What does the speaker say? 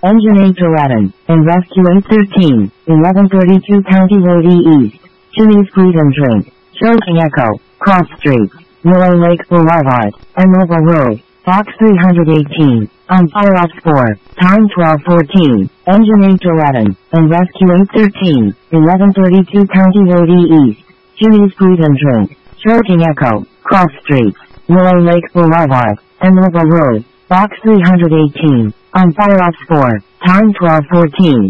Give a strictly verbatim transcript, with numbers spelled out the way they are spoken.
Engine eight eleven, and Rescue eight thirteen, eleven thirty-two County Road E East, Jimmy's Food and Drink, Choking Echo, Cross Street, Willow Lake Boulevard, and Mobile Road, Box three eighteen, on fire off four, time twelve fourteen, Engine eight eleven, and Rescue eight thirteen, eleven thirty-two County Road E East, Jimmy's Food and Drink, Choking Echo, Cross Street, Willow Lake Boulevard, and Mobile Road, Box three eighteen, on fire off four, time twelve fourteen.